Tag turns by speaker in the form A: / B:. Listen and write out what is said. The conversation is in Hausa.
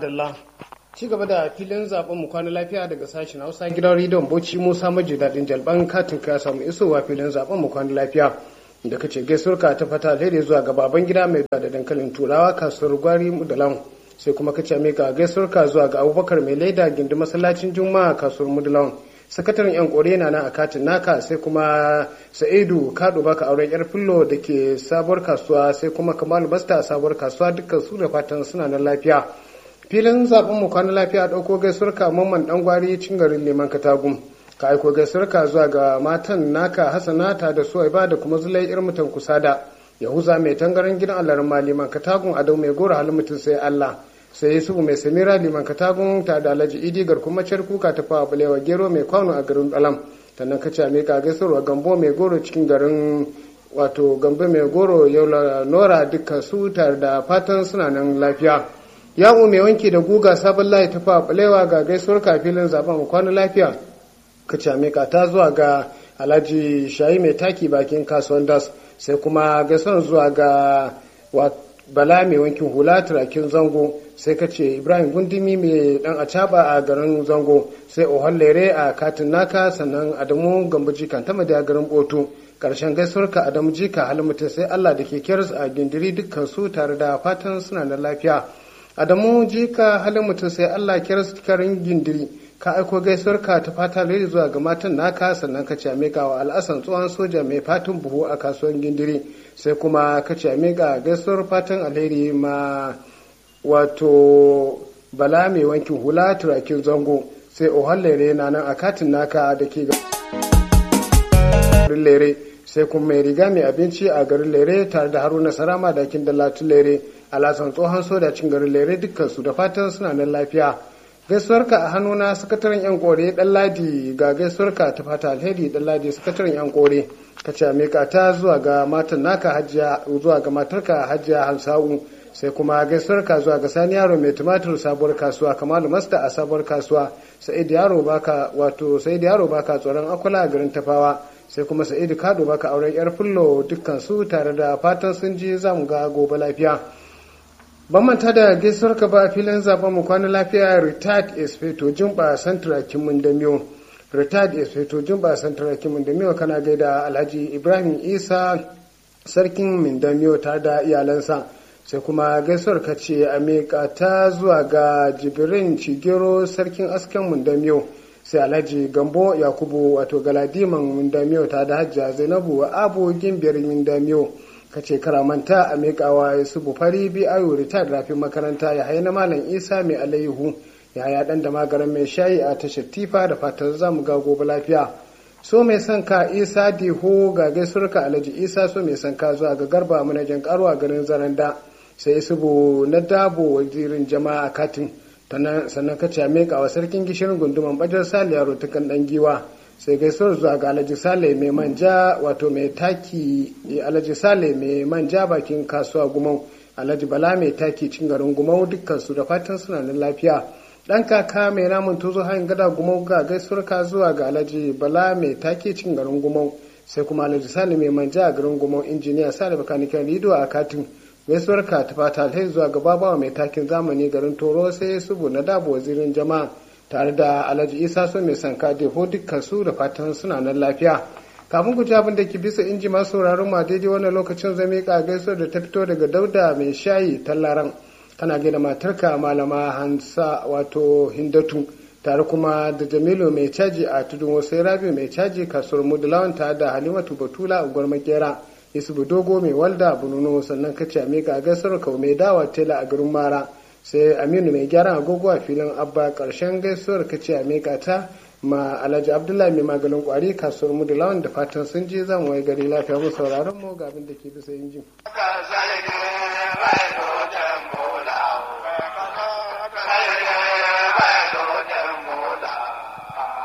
A: madalla ci gaba da filin zaben mu kwana lafiya daga sashen Hausa gidan rediyon Bauchi. Musa Maji dadin jalban katin ka samu isowa filin zaben mu kwana lafiya da kace gaisuwarka ta fata alheri zuwa ga baban gida mai da dankalin turawa kasuwar gwari mudalan, sai kuma kace mai ga gaisuwarka zuwa ga Abubakar mai leda gindi masallacin Juma'a kasuwar mudalan, sakataren yan kore na nan a katin naka, sai kuma Sa'idu Kado baka auren yar fillo da ke sabuwar kasuwa, sai kuma Kamalu Basta sabuwar kasuwa, dukkan su da fatan suna nan lafiya. Filin zaben mu kwana lafiya dauko gaisuwarka Mamman dan gwari cin garin Liman Katagum, ka aiko gaisuwarka zuwa ga matan naka Hassanata da Suwaiba da kuma Zulai ir mutan Kusada, Yahuza mai tangaran gidan Allarin Liman Katagum, Adau mai gora halin mutum sai Allah, sai Yusufu mai Samira Liman Katagum ta da Alhaji Idi garkuma kuka ta fa balewa gero mai kwano a garin Dalam, sannan ka ce mai ka gaisuwarwa Gambo mai goro cikin garin wato Gambo mai goro Yaula Nora, dukkan su tare da fatan suna nan lafiya. Yawo mai wanki da guga sabon layi ta fa balewa ga gaisuwar kafilin zaben mu kwana lafiya, ka ce mai ka ta zuwa ga Alhaji Shayi mai taki bakin kasuwan Das, sai kuma gaisuwar zuwa ga Bala mai wankin hula turakin Zango, sai ka ce Ibrahim Gundumi mai dan acaba a garin Zango, sai Ohon Lere a katin naka, sannan Adamu Gambaji kan ta da garin Boto. Karshen gaisuwarka Adamu Jika halin mutum sai Allah da ke kyars a gindiri, dukkan su tare da fatan suna da lafiya. Adamu Jika halin mutum sai Allah kyars karin gindiri, ka aiko gaisuwarka ta fata alheri zuwa ga matan naka, sannan ka ce a meka wa Al'asan tsohon soja mai fatan buhu a kasuwan gindiri, sai kuma ka ce a meka gaisuwar fatan alheri ma wato Bala mai wankin hula turakin Zango, sai Ohon Lere na nan a katin naka da ke garin Lere, sai kuma mai riga mai abinci a garin Lere tare da Haruna Sarama da kin Dalatun Lere, Alhassan tsohon soja cin garin Lere, dukkan su da fatan suna nan lafiya. Gaisuwarka a hannuna sakataren yan kore dan Ladi, ga gaisuwarka ta fata alheri dan Ladi sakataren yan kore, ka ce meka ta zuwa ga matan naka Hajiya, zuwa ga matarka Hajiya Hansa'u, sai kuma gaisuwarka zuwa ga Sani Yaro mai tumatir sabuwar kasuwa, Kamalu Masta a sabuwar kasuwa, Sa'id Yaro baka tsoron akwala a garin Tafawa, sai kuma Sa'idu Kado baka auren yar fullo, dukkan su tare da fatan sun ji zamu ga gobe lafiya. Ban manta da gaisuwar ka ba a filin zaben mu kwana lafiya retired Espeto Jumba Santra Kimun Damiyo, retired Espeto Jumba Santra Kimun Damiyo, kana gaida Alhaji Ibrahim Isa sarkin Mindamiyo tare da iyalansa, sai kuma gaisuwar ka ce a miƙa ta zuwa ga Jibrin Cigero sarkin asken Mindamiyo, sai Alhaji Gambo Yakubu wato Galadiman Mindamiyo tare da Hajja Zainabu Abu Gimbiyar Mindamiyo, ka ce karamanta a miƙawa ya su bufari bi ayo retired rafin makaranta ya haya na Malam Isa mai alayhu, ya haya dan da magaran mai shayi a tashar Tifa, da fatan za mu ga gobe lafiya. So mai son ka Isa Diho, ga gaisuwarka Alhaji Isa so mai son ka zuwa ga Garba manajan karo a garin Zaranda, sai Isubu na Dabo wazirin jama'a katin, sannan ka ce a miƙawa sarkin gishirin gunduman Bajar Sale Yaro tukan dan giwa, sai gaisuwar zuwa ga Alhaji Sale mai manja wato mai taki, Alhaji Sale mai manja bakin kasuwa Gumau, Alhaji Bala mai taki cin garin Gumau, dukkan su da fatan suna nan lafiya. Dan kaka mai namun tozo hanyar gada Gumau, ga gaisuwar ka zuwa ga Alhaji Bala mai taki cin garin Gumau, sai kuma Alhaji Sale mai manja a garin Gumau, injiniya Sale bakanikan rido a katin. Gaisuwar ka ta fata alheri zuwa ga Babawa mai takin zamani garin Toro, sai Subu na Dabo wazirin jama'a tare da Alhaji Isa so mai sanka Defo, dukkan su da fatan suna nan lafiya. Kafin ku ji abin da ke bisa inji masu sauraron ma daidai wannan lokacin zai miƙa gaisuwar da ta fito daga Dauda mai shayi Tallaran, kana gaida matarka Malama Hansa wato Hindatu, tare kuma da Jamilu mai caji a Tudun Wasai, Rabi mai caji kasuwar Mudulawan, tare da Halimatu Batula a Gwar Makera, Isubu Dogo mai walda Bununo, sannan kace a miƙa gaisuwar Kau mai dawa tela a garin Mara, sai Aminu mai gyaran agogo a filin Abba. Karshen gaisuwar ka ce a miƙa ta ma Alhaji Abdullahi mai maganin kwari kasuwar Mudulawan, da fatan sun je zan waye gari lafiya. Mu sauraron mu ga abin da ke bisa injin.